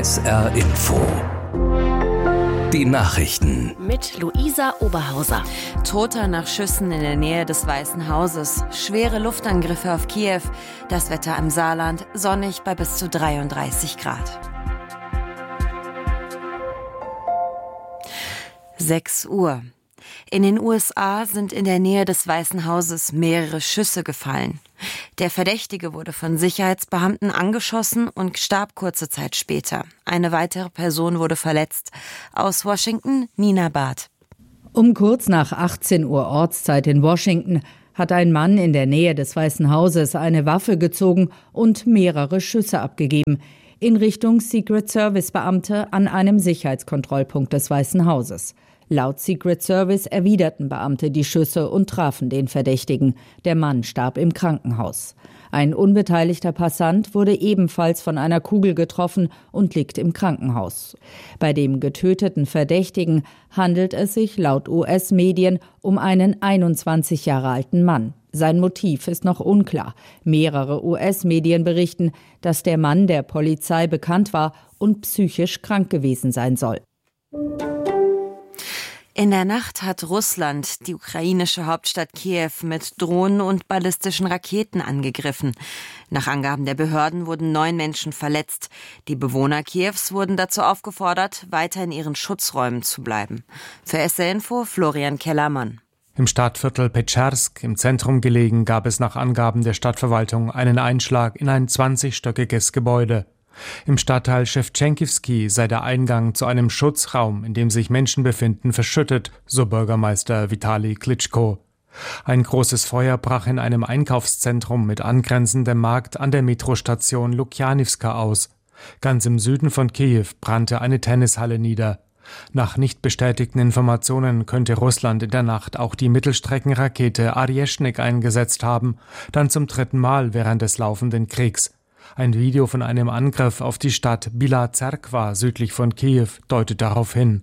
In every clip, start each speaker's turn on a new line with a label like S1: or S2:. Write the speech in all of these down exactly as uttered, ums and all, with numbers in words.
S1: S R Info. Die Nachrichten.
S2: Mit Luisa Oberhauser. Toter nach Schüssen in der Nähe des Weißen Hauses. Schwere Luftangriffe auf Kiew. Das Wetter im Saarland sonnig bei bis zu dreiunddreißig Grad. sechs Uhr. In den U S A sind in der Nähe des Weißen Hauses mehrere Schüsse gefallen. Der Verdächtige wurde von Sicherheitsbeamten angeschossen und starb kurze Zeit später. Eine weitere Person wurde verletzt. Aus Washington, Nina Barth.
S3: Um kurz nach achtzehn Uhr Ortszeit in Washington hat ein Mann in der Nähe des Weißen Hauses eine Waffe gezogen und mehrere Schüsse abgegeben in Richtung Secret Service Beamte an einem Sicherheitskontrollpunkt des Weißen Hauses. Laut Secret Service erwiderten Beamte die Schüsse und trafen den Verdächtigen. Der Mann starb im Krankenhaus. Ein unbeteiligter Passant wurde ebenfalls von einer Kugel getroffen und liegt im Krankenhaus. Bei dem getöteten Verdächtigen handelt es sich laut U S-Medien um einen einundzwanzig Jahre alten Mann. Sein Motiv ist noch unklar. Mehrere U S-Medien berichten, dass der Mann der Polizei bekannt war und psychisch krank gewesen sein soll.
S2: In der Nacht hat Russland die ukrainische Hauptstadt Kiew mit Drohnen und ballistischen Raketen angegriffen. Nach Angaben der Behörden wurden neun Menschen verletzt. Die Bewohner Kiews wurden dazu aufgefordert, weiter in ihren Schutzräumen zu bleiben. Für S R Info Florian Kellermann.
S4: Im Stadtviertel Petschersk, im Zentrum gelegen, gab es nach Angaben der Stadtverwaltung einen Einschlag in ein zwanzigstöckiges Gebäude. Im Stadtteil Schewtschenkivsky sei der Eingang zu einem Schutzraum, in dem sich Menschen befinden, verschüttet, so Bürgermeister Vitali Klitschko. Ein großes Feuer brach in einem Einkaufszentrum mit angrenzendem Markt an der Metrostation Lukjanivska aus. Ganz im Süden von Kiew brannte eine Tennishalle nieder. Nach nicht bestätigten Informationen könnte Russland in der Nacht auch die Mittelstreckenrakete Arieschnik eingesetzt haben, dann zum dritten Mal während des laufenden Kriegs. Ein Video von einem Angriff auf die Stadt Bila Zerkva südlich von Kiew deutet darauf hin.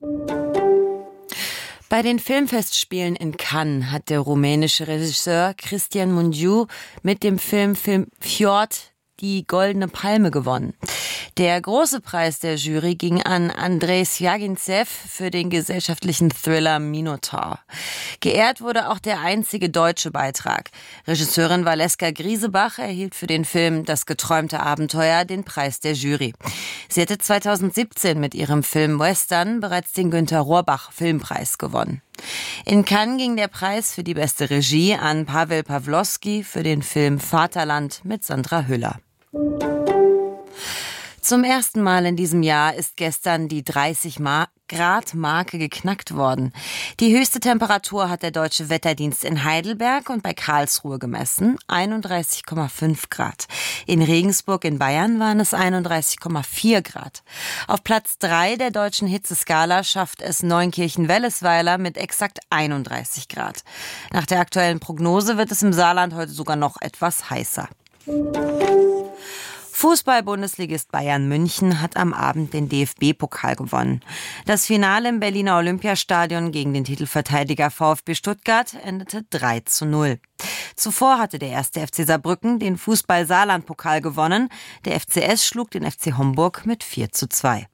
S2: Bei den Filmfestspielen in Cannes hat der rumänische Regisseur Cristian Mungiu mit dem Film Film Fjord die Goldene Palme gewonnen. Der große Preis der Jury ging an Andrei Zvjaginzew für den gesellschaftlichen Thriller Minotaur. Geehrt wurde auch der einzige deutsche Beitrag. Regisseurin Valeska Griesebach erhielt für den Film Das geträumte Abenteuer den Preis der Jury. Sie hatte zweitausendsiebzehn mit ihrem Film Western bereits den Günter Rohrbach Filmpreis gewonnen. In Cannes ging der Preis für die beste Regie an Paweł Pawlowski für den Film Vaterland mit Sandra Hüller. Zum ersten Mal in diesem Jahr ist gestern die dreißig Grad Marke geknackt worden. Die höchste Temperatur hat der Deutsche Wetterdienst in Heidelberg und bei Karlsruhe gemessen, einunddreißig Komma fünf Grad. In Regensburg in Bayern waren es einunddreißig Komma vier Grad. Auf Platz drei der deutschen Hitzeskala schafft es Neunkirchen-Wellesweiler mit exakt einunddreißig Grad. Nach der aktuellen Prognose wird es im Saarland heute sogar noch etwas heißer. Fußball-Bundesligist Bayern München hat am Abend den D F B-Pokal gewonnen. Das Finale im Berliner Olympiastadion gegen den Titelverteidiger VfB Stuttgart endete drei zu null. Zuvor hatte der erste F C Saarbrücken den Fußball-Saarland-Pokal gewonnen. Der F C S schlug den F C Homburg mit vier zu zwei.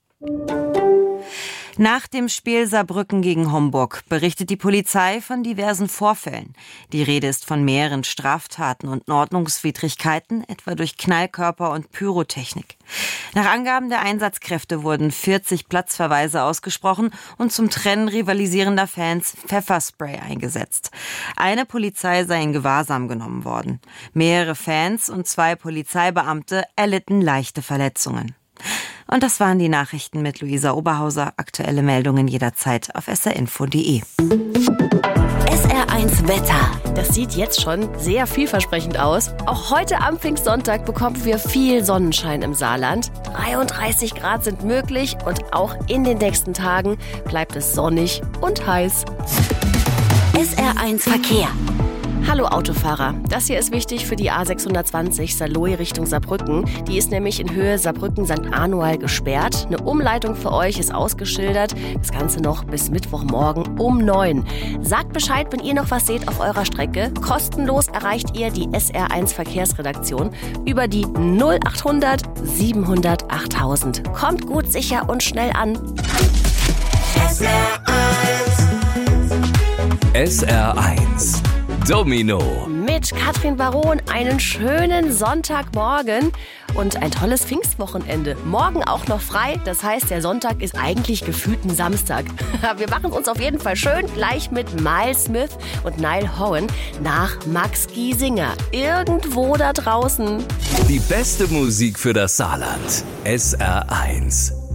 S2: Nach dem Spiel Saarbrücken gegen Homburg berichtet die Polizei von diversen Vorfällen. Die Rede ist von mehreren Straftaten und Ordnungswidrigkeiten, etwa durch Knallkörper und Pyrotechnik. Nach Angaben der Einsatzkräfte wurden vierzig Platzverweise ausgesprochen und zum Trennen rivalisierender Fans Pfefferspray eingesetzt. Eine Polizei sei in Gewahrsam genommen worden. Mehrere Fans und zwei Polizeibeamte erlitten leichte Verletzungen. Und das waren die Nachrichten mit Luisa Oberhauser. Aktuelle Meldungen jederzeit auf s r info punkt d e.
S5: S R eins Wetter. Das sieht jetzt schon sehr vielversprechend aus. Auch heute am Pfingstsonntag bekommen wir viel Sonnenschein im Saarland. dreiunddreißig Grad sind möglich und auch in den nächsten Tagen bleibt es sonnig und heiß.
S6: S R eins Verkehr.
S5: Hallo Autofahrer, das hier ist wichtig für die A sechshundertzwanzig Saarlouis Richtung Saarbrücken. Die ist nämlich in Höhe Saarbrücken-Sankt Anual gesperrt. Eine Umleitung für euch ist ausgeschildert. Das Ganze noch bis Mittwochmorgen um neun. Sagt Bescheid, wenn ihr noch was seht auf eurer Strecke. Kostenlos erreicht ihr die S R eins Verkehrsredaktion über die null achthundert siebenhundert achttausend. Kommt gut, sicher und schnell an.
S1: S R eins. S R eins. Domino.
S5: Mit Katrin Baron einen schönen Sonntagmorgen und ein tolles Pfingstwochenende. Morgen auch noch frei, das heißt, der Sonntag ist eigentlich gefühlt ein Samstag. Wir machen uns auf jeden Fall schön gleich mit Miles Smith und Niall Horan nach Max Giesinger. Irgendwo da draußen.
S1: Die beste Musik für das Saarland. S R eins.